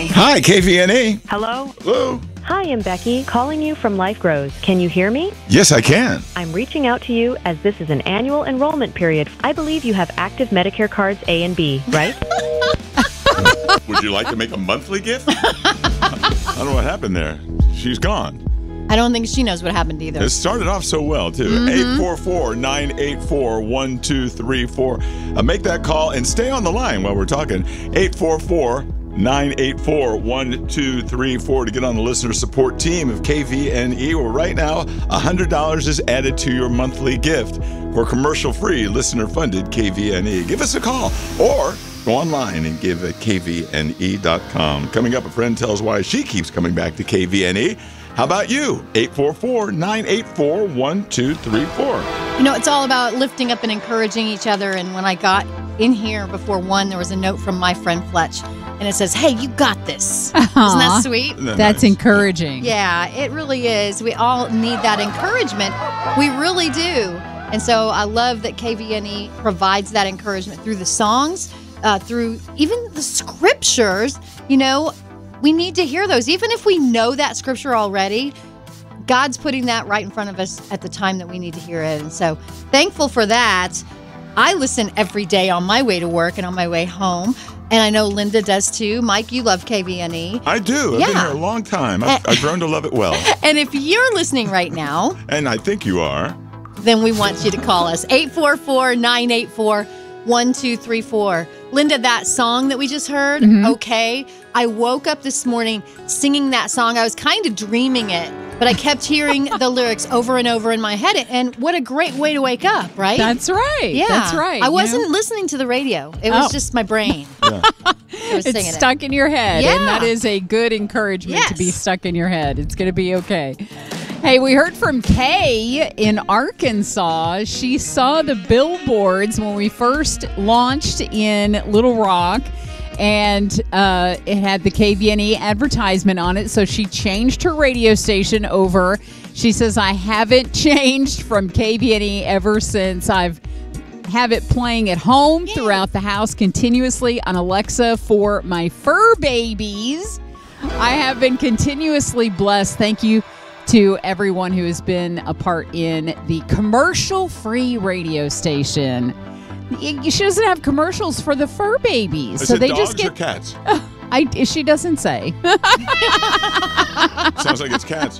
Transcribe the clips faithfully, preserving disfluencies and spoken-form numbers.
E. Hi, K V N E. Hello? Hello. Hi, I'm Becky, calling you from Life Grows. Can you hear me? Yes, I can. I'm reaching out to you as this is an annual enrollment period. I believe you have active Medicare cards A and B, right? Would you like to make a monthly gift? I don't know what happened there. She's gone. I don't think she knows what happened either. It started off so well, too. Mm-hmm. eight four four, nine eight four, one two three four. Uh, make that call and stay on the line while we're talking. eight four four, nine eight four, one two three four to get on the listener support team of K V N E. Well, right now, one hundred dollars is added to your monthly gift for commercial-free, listener-funded K V N E. Give us a call or go online and give at K V N E dot com. Coming up, a friend tells why she keeps coming back to K V N E. How about you? eight four four, nine eight four, one two three four. You know, it's all about lifting up and encouraging each other. And when I got in here before one, there was a note from my friend Fletch. And it says, hey, you got this. Aww. Isn't that sweet? Isn't that That's nice? encouraging. Yeah, it really is. We all need that encouragement. We really do. And so I love that K V N E provides that encouragement through the songs, uh, through even the scriptures. You know, we need to hear those. Even if we know that scripture already, God's putting that right in front of us at the time that we need to hear it. And so thankful for that. I listen every day on my way to work and on my way home. And I know Linda does too. Mike, you love K V N E. I do. I've Yeah. been here a long time. I've, I've grown to love it well. And if you're listening right now, And I think you are. then we want you to call us. eight four four, nine eight four, one two three four. Linda, that song that we just heard, okay, I woke up this morning singing that song. I was kind of dreaming it, but I kept hearing the lyrics over and over in my head. And what a great way to wake up, right? That's right. yeah. That's right. I you wasn't know? listening to the radio. It was Oh. just my brain. Yeah. I was singing It's it. stuck in your head, Yeah. and that is a good encouragement to be Yes. stuck in your head. It's going to be okay. Hey, we heard from Kay in Arkansas. She saw the billboards when we first launched in Little Rock, and uh, it had the K V N E advertisement on it, so she changed her radio station over. She says, I haven't changed from K V N E ever since. I've have it playing at home throughout the house continuously on Alexa for my fur babies. I have been continuously blessed. Thank you to everyone who has been a part in the commercial-free radio station. She doesn't have commercials for the fur babies, Is so it they dogs just or get. cats? I she doesn't say. Sounds like it's cats.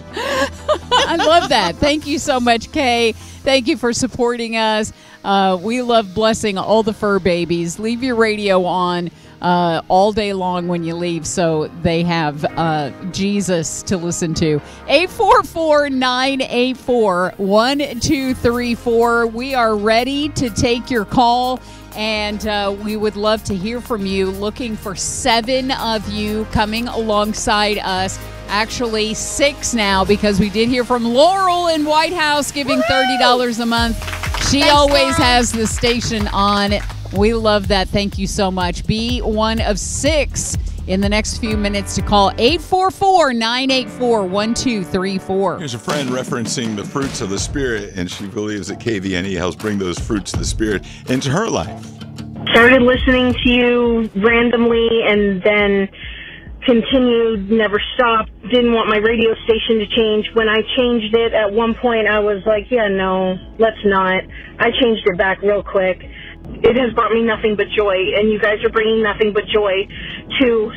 I love that. Thank you so much, Kay. Thank you for supporting us. Uh, we love blessing all the fur babies. Leave your radio on uh, all day long when you leave so they have uh, Jesus to listen to. eight four four, nine eight four, one two three four. We are ready to take your call. And uh, we would love to hear from you. Looking for seven of you coming alongside us. Actually, six now, because we did hear from Laurel in White House giving thirty dollars a month. She Thanks, always Laurel. has the station on. We love that. Thank you so much. Be one of six in the next few minutes to call eight four four, nine eight four, one two three four. Here's a friend referencing the fruits of the Spirit, and she believes that K V N E helps bring those fruits of the Spirit into her life. Started listening to you randomly and then continued, never stopped. Didn't want my radio station to change. When I changed it, at one point I was like, yeah, no, let's not. I changed it back real quick. It has brought me nothing but joy, and you guys are bringing nothing but joy to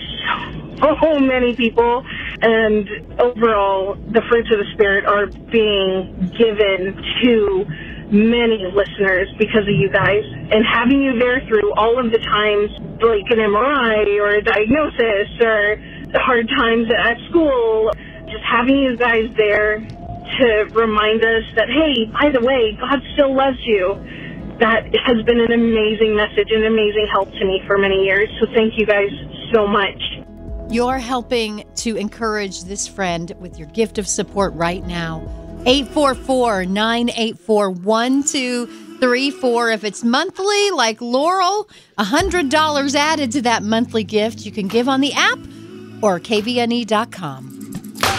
so many people. And overall, the fruits of the Spirit are being given to many listeners because of you guys. And having you there through all of the times, like an M R I or a diagnosis or the hard times at school, just having you guys there to remind us that, hey, by the way, God still loves you. That has been an amazing message, an amazing help to me for many years. So thank you guys so much. You're helping to encourage this friend with your gift of support right now. eight four four, nine eight four, one two three four. If it's monthly, like Laurel, one hundred dollars added to that monthly gift. You can give on the app or K V N E dot com.